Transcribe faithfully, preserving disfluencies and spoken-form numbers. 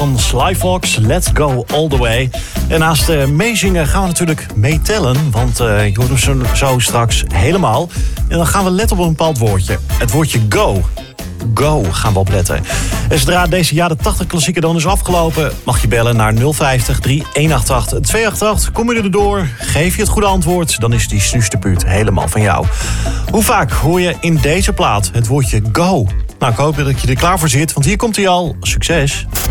Van Sly Fox, Let's Go All The Way. En naast uh, meezingen gaan we natuurlijk meetellen. Want uh, je hoort hem zo, zo straks helemaal. En dan gaan we letten op een bepaald woordje. Het woordje go. Go gaan we opletten. En zodra deze jaren tachtig klassieker dan is afgelopen, mag je bellen naar nul vijftig, drie een acht acht, twee acht acht. Kom je er door, geef je het goede antwoord, dan is die snoesterpuut helemaal van jou. Hoe vaak hoor je in deze plaat het woordje go? Nou, ik hoop dat je er klaar voor zit, want hier komt hij al. Succes!